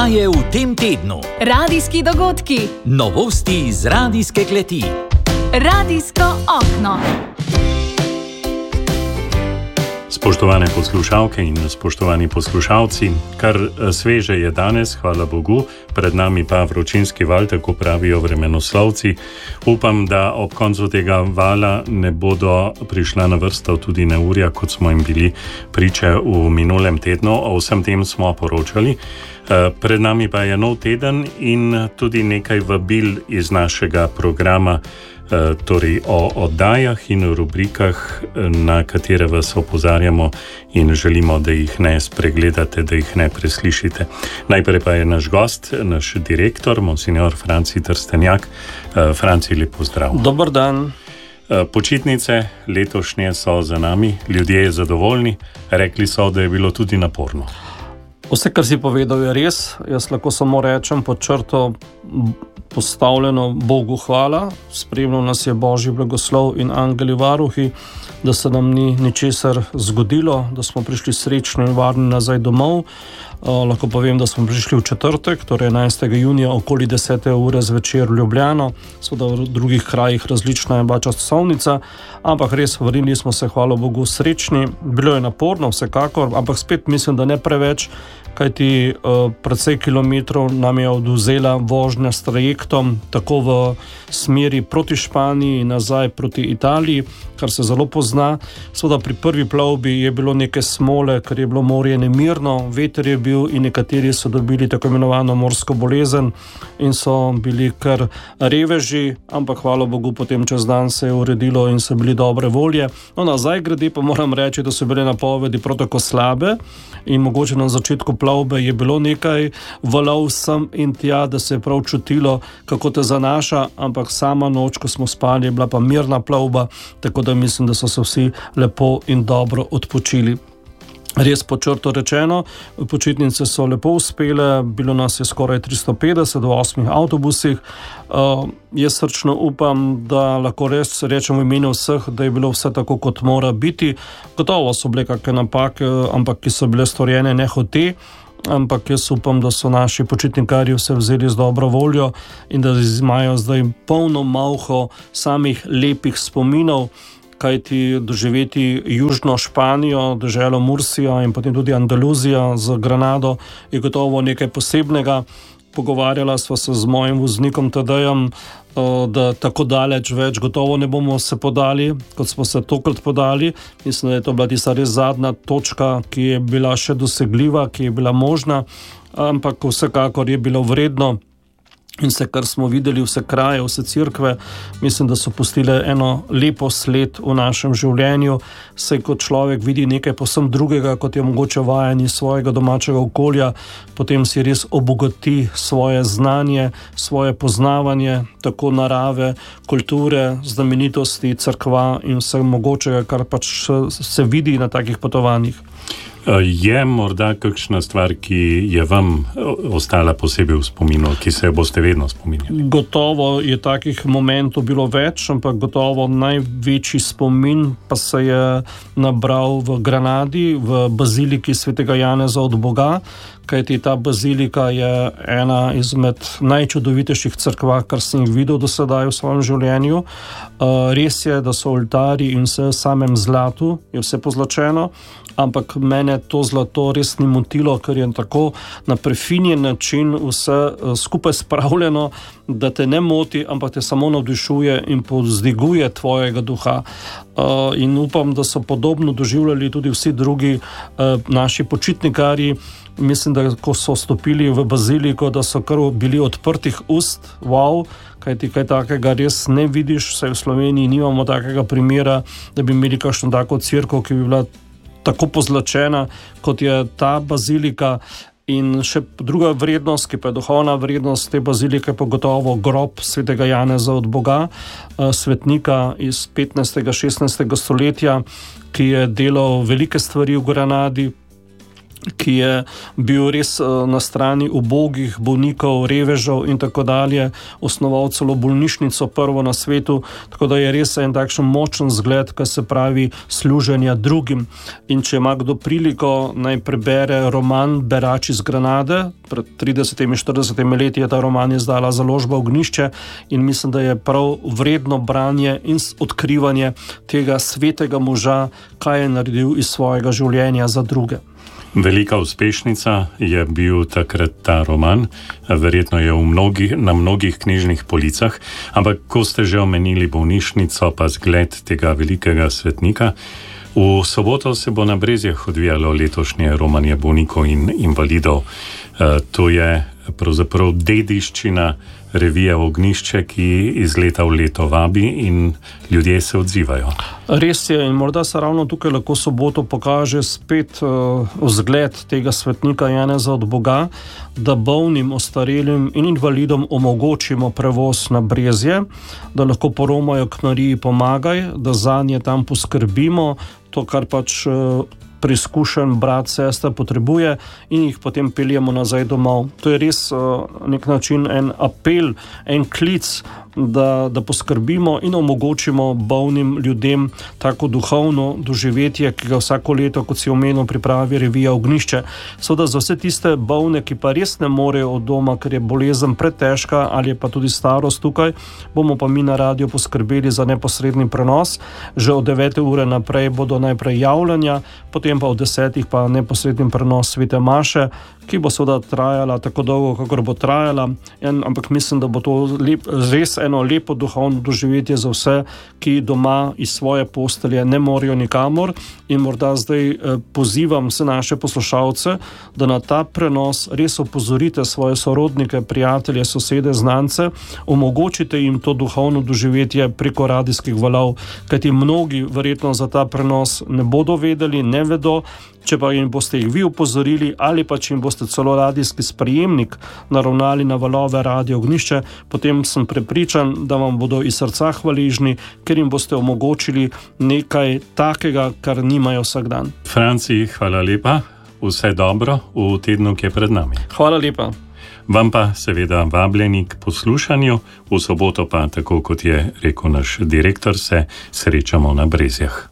Oddaje v tem tednu. Radijski dogodki. Novosti iz radijske kleti. Radijsko okno. Spoštovane poslušalke in spoštovani poslušalci, kar sveže je danes, hvala Bogu, pred nami pa vročinski val, tako pravijo vremenoslovci. Upam, da ob koncu tega vala ne bodo prišla na vrsto tudi neurja, kot smo jim bili priče v minulem tednu. O vsem tem smo poročali. Pred nami pa je nov teden in tudi nekaj vabil iz našega programa, torej o oddajah in rubrikah, na katere vas opozarjamo in želimo, da jih ne spregledate, da jih ne preslišite. Najprej pa je naš gost, naš direktor, monsignor Franci Trstenjak. Franci, lep pozdrav. Dober dan. Počitnice letošnje so za nami, ljudje zadovoljni, rekli so, da je bilo tudi naporno. Vse, kar si povedal, je res. Jaz lahko samo rečem pod črto postavljeno Bogu hvala. Spremljal nas je Božji blagoslov in angeli varuhi, da se nam ni ničesar zgodilo, da smo prišli srečni in varni nazaj domov. Lahko povem, da smo prišli v četrtek, torej 11. junija, okoli 10. ure zvečer v Ljubljano. Seveda v drugih krajih različna je bila časovnica, ampak res vrnili smo se, hvala Bogu, srečni. Bilo je naporno, vsekakor, ampak spet mislim, da ne preveč, kajti precej kilometrov nam je odvzela vožnja s trajektom, tako v smeri proti Španiji in nazaj proti Italiji, kar se zelo pozna. Seveda pri prvi plovbi je bilo nekaj smole, ker je bilo morje nemirno, veter je bil in nekateri so dobili tako imenovano morsko bolezen in so bili kar reveži, ampak hvala Bogu, potem čez dan se je uredilo in so bili dobre volje. No, nazaj grede pa moram reči, da so bile napovedi prav tako slabe in mogoče na začetku plovbe je bilo nekaj valov sem in tja, da se je prav čutilo, kako te zanaša, ampak sama noč, ko smo spali, je bila pa mirna plovba, tako da mislim, da so se vsi lepo in dobro odpočili. Res po črto rečeno, počitnice so lepo uspele, bilo nas je skoraj 350 v 8 avtobusih. Jaz srčno upam, da lahko res rečem v imenu vseh, da je bilo vse tako, kot mora biti. Gotovo so bile kakšne napake, ampak ki so bile storjene nehote. Ampak jaz upam, da so naši počitnikarji vse vzeli z dobro voljo in da imajo zdaj polno malho samih lepih spominov, kajti doživeti južno Španijo, deželo Mursija in potem tudi Andaluzija z Granado je gotovo nekaj posebnega. Pogovarjala sva se z mojim voznikom Tadejem, da tako daleč več gotovo ne bomo se podali, kot smo se tokrat podali. Mislim, da je to bila tista res zadnja točka, ki je bila še dosegljiva, ki je bila možna, ampak vsekakor je bilo vredno. In vse, kar smo videli, vse kraje, vse cerkve, mislim, da so pustile eno lepo sled v našem življenju. Saj kot človek vidi nekaj povsem drugega, kot je mogoče vajanje svojega domačega okolja, potem si res obogati svoje znanje, svoje poznavanje, tako narave, kulture, znamenitosti, cerkva in vse mogočega, kar pač se vidi na takih potovanjih. Je morda kakšna stvar, ki je vam ostala posebej v spominu, ki se jo boste vedno spominjali? Gotovo je takih momentov bilo več, ampak gotovo največji spomin pa se je nabral v Granadi, v baziliki svetega Janeza od Boga, kajti ta bazilika je ena izmed najčudovitejših cerkva, kar sem jih videl do sedaj v svojem življenju. Res je, da so oltarji in vse v samem zlatu, je vse pozlačeno, ampak mene to zlato res ni motilo, ker je tako na prefinjen način vse skupaj spravljeno, da te ne moti, ampak te samo navdišuje in povzdiguje tvojega duha. In upam, da so podobno doživljali tudi vsi drugi naši počitnikarji. Mislim, da ko so stopili v baziliko, da so kar bili odprtih ust, wow, kajti kaj takega res ne vidiš, saj v Sloveniji nimamo takega primera, da bi imeli kakšno tako cerkev, ki bi bila tako pozlačena, kot je ta bazilika. In še druga vrednost, ki pa je duhovna vrednost te bazilike, pa gotovo grob svetega Janeza od Boga, svetnika iz 15. 16. stoletja, ki je delal velike stvari v Granadi. ki je bil res na strani ubogih bolnikov, revežev in tako dalje, osnoval celo bolnišnico prvo na svetu, tako da je res en takšen močen zgled, kar se pravi služenja drugim. In če ima kdo priliko, naj prebere roman Berač iz Granade, pred 30-40 leti je ta roman izdala založba Ognjišče in mislim, da je prav vredno branje in odkrivanje tega svetega moža, kaj je naredil iz svojega življenja za druge. Velika uspešnica je bil takrat ta roman, verjetno je na mnogih knjižnih policah, ampak ko ste že omenili bolnišnico, pa zgled tega velikega svetnika, v soboto se bo na Brezjah odvijalo letošnje romanje bolnikov in invalidov. To je pravzaprav dediščina revije Ognjišče, ki iz leta v leto vabi in ljudje se odzivajo. Res je, in morda se ravno tukaj lahko soboto pokaže spet vzgled tega svetnika Janeza od Boga, da bolnim, ostarelim in invalidom omogočimo prevoz na Brezje, da lahko poromajo k Mariji Pomagaj, da zanje tam poskrbimo, to, kar pač preizkušen brat, sestra potrebuje in jih potem peljemo nazaj domov. To je res nek način, en apel, en klic, da poskrbimo in omogočimo bolnim ljudem tako duhovno doživetje, ki ga vsako leto, kot si omenil, pripravi revija Ognjišče. Seveda za vse tiste bolne, ki pa res ne morejo od doma, ker je bolezen pretežka ali je pa tudi starost tukaj, bomo pa mi na radiju poskrbeli za neposredni prenos. Že od 9. ure naprej bodo najprej javljanja, potem pa od 10. pa neposredni prenos svete maše, ki bo seveda trajala tako dolgo, kakor bo trajala, ampak mislim, da bo to res eno lepo duhovno doživetje za vse, ki doma iz svoje postelje ne morejo nikamor. In morda zdaj pozivam vse naše poslušalce, da na ta prenos res opozorite svoje sorodnike, prijatelje, sosede, znance, omogočite jim to duhovno doživetje preko radijskih valov, kajti mnogi verjetno za ta prenos ne bodo vedeli, ne vedo. Če pa jim boste jih vi opozorili ali pa če jim boste celo radijski sprejemnik naravnali na valove Radio Ognjišče, potem sem prepričan, da vam bodo iz srca hvaležni, ker jim boste omogočili nekaj takega, kar nimajo vsak dan. Franci, hvala lepa, vse dobro v tednu, ki je pred nami. Hvala lepa. Vam pa seveda vabljeni k poslušanju, v soboto pa, tako kot je rekel naš direktor, se srečamo na Brezjah.